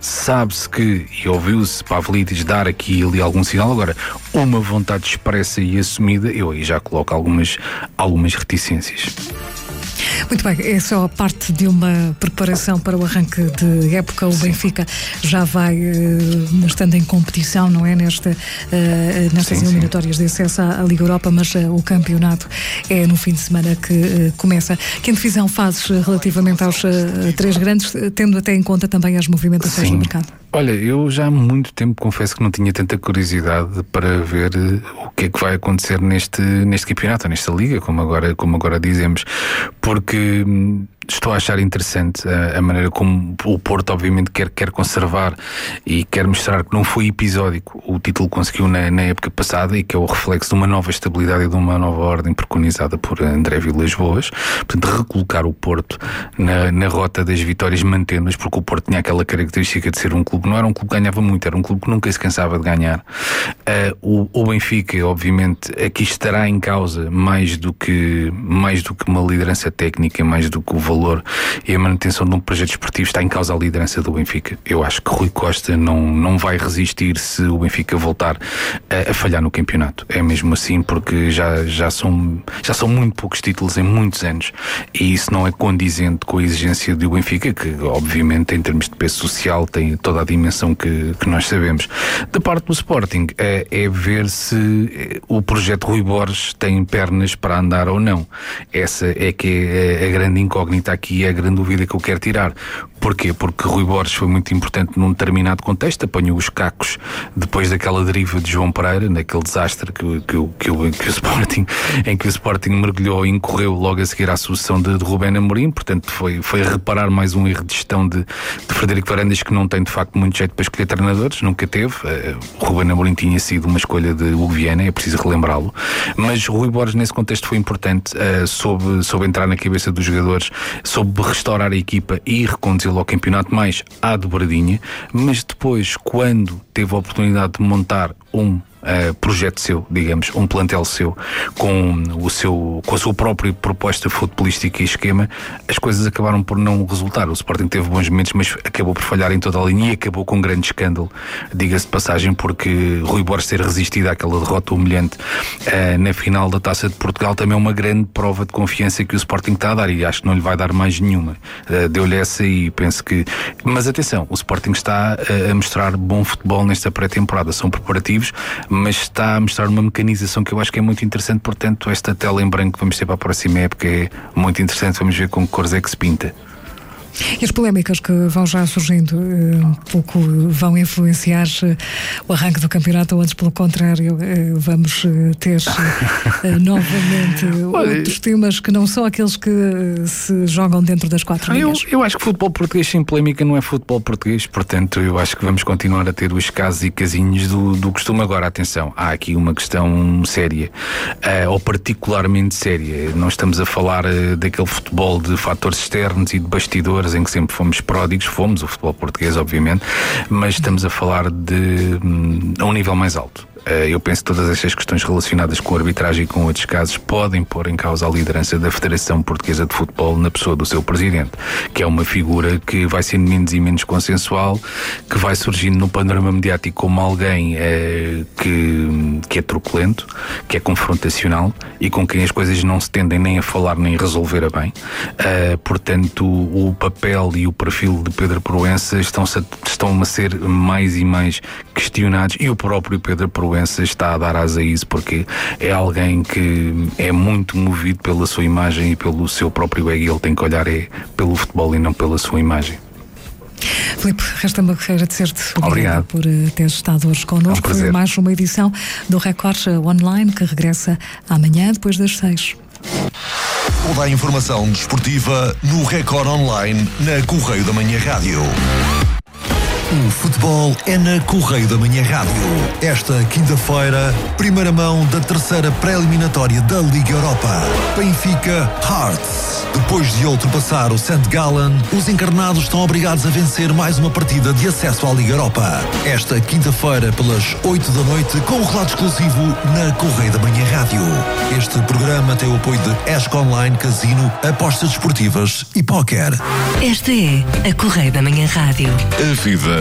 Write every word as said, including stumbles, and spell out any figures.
sabe-se que, e ouviu-se Pavlidis dar aqui e ali algum sinal. Agora, uma vontade expressa e assumida, eu aí já coloco algumas, algumas reticências. Muito bem, é só parte de uma preparação para o arranque de época. O Sim. Benfica já vai uh, estando em competição, não é? Nesta, uh, nestas sim, eliminatórias sim. de acesso à, à Liga Europa, mas uh, o campeonato é no fim de semana que uh, começa. Que divisão fazes uh, relativamente aos uh, três grandes, tendo até em conta também as movimentações sim. do mercado? Olha, eu já há muito tempo confesso que não tinha tanta curiosidade para ver uh, o que é que vai acontecer neste, neste campeonato, nesta liga, como agora, como agora dizemos, porque hum, estou a achar interessante a, a maneira como o Porto obviamente quer, quer conservar e quer mostrar que não foi episódico o título que conseguiu na, na época passada e que é o reflexo de uma nova estabilidade e de uma nova ordem preconizada por André Vilas Boas. Portanto, recolocar o Porto na, na rota das vitórias, mantendo-as, porque o Porto tinha aquela característica de ser um clube, não era um clube que ganhava muito, era um clube que nunca se cansava de ganhar. Uh, o, o Benfica, obviamente, aqui estará em causa mais do que, mais do que uma liderança técnica, mais do que o valor e a manutenção de um projeto esportivo. Está em causa a liderança do Benfica. Eu acho que Rui Costa não, não vai resistir se o Benfica voltar a, a falhar no campeonato. É mesmo assim, porque já, já, são, já são muito poucos títulos em muitos anos e isso não é condizente com a exigência do Benfica, que obviamente em termos de peso social tem toda a dimensão que, que nós sabemos. Da parte do Sporting é, é ver se o projeto Rui Borges tem pernas para andar ou não. Essa é que é a grande incógnita aqui, é a grande dúvida que eu quero tirar. Porquê? Porque Rui Borges foi muito importante num determinado contexto, apanhou os cacos depois daquela deriva de João Pereira, naquele desastre que, que, que, que, que o Sporting, em que o Sporting mergulhou e incorreu logo a seguir à sucessão de, de Rubén Amorim. Portanto, foi, foi reparar mais um erro de gestão de, de Frederico Varandas, que não tem de facto muito jeito para escolher treinadores, nunca teve. Uh, o Rubén Amorim tinha sido uma escolha de Hugo Viana, é preciso relembrá-lo, mas Rui Borges nesse contexto foi importante, uh, soube, soube entrar na cabeça dos jogadores, soube restaurar a equipa e reconduzi-lo ao campeonato mais à dobradinha, mas depois, quando teve a oportunidade de montar um Uh, projeto seu, digamos, um plantel seu, com, o seu, com a sua própria proposta futebolística e esquema, as coisas acabaram por não resultar. O Sporting teve bons momentos, mas acabou por falhar em toda a linha e acabou com um grande escândalo, diga-se de passagem, porque Rui Borges ter resistido àquela derrota humilhante uh, na final da Taça de Portugal também é uma grande prova de confiança que o Sporting está a dar, e acho que não lhe vai dar mais nenhuma. Uh, deu-lhe essa e penso que... Mas atenção, o Sporting está uh, a mostrar bom futebol nesta pré-temporada, são preparativos, mas está a mostrar uma mecanização que eu acho que é muito interessante. Portanto, esta tela em branco que vamos ter para a próxima época é muito interessante. Vamos ver com que cores é que se pinta. E as polémicas que vão já surgindo um pouco vão influenciar o arranque do campeonato, ou antes pelo contrário vamos ter novamente Olha, outros temas que não são aqueles que se jogam dentro das quatro linhas? Eu, eu acho que futebol português sem polémica não é futebol português, portanto eu acho que vamos continuar a ter os casos e casinhos do, do costume. Agora, atenção, há aqui uma questão séria, uh, ou particularmente séria. Não estamos a falar uh, daquele futebol de fatores externos e de bastidores em que sempre fomos pródigos, fomos o futebol português, obviamente, mas estamos a falar de um, a um nível mais alto. Eu penso que todas estas questões relacionadas com a arbitragem e com outros casos podem pôr em causa a liderança da Federação Portuguesa de Futebol na pessoa do seu presidente, que é uma figura que vai sendo menos e menos consensual, que vai surgindo no panorama mediático como alguém eh, que, que é truculento, que é confrontacional e com quem as coisas não se tendem nem a falar nem a resolver a bem. Uh, portanto, o papel e o perfil de Pedro Proença estão, estão a ser mais e mais questionados, e o próprio Pedro Proença está a dar asa a isso, porque é alguém que é muito movido pela sua imagem e pelo seu próprio ego, e ele tem que olhar é pelo futebol e não pela sua imagem. Filipe, resta-me agradecer-te Obrigado por ter estado hoje connosco. É um Foi mais uma edição do Record Online, que regressa amanhã depois das seis. Toda a informação desportiva no Record Online, na Correio da Manhã Rádio. O futebol é na Correio da Manhã Rádio. Esta quinta-feira, primeira mão da terceira pré-eliminatória da Liga Europa. Benfica Hearts. Depois de ultrapassar o Saint Gallen, os encarnados estão obrigados a vencer mais uma partida de acesso à Liga Europa. Esta quinta-feira, pelas oito da noite, com um relato exclusivo na Correio da Manhã Rádio. Este programa tem o apoio de Esco Online, Casino, apostas desportivas e póquer. Esta é a Correio da Manhã Rádio. A vida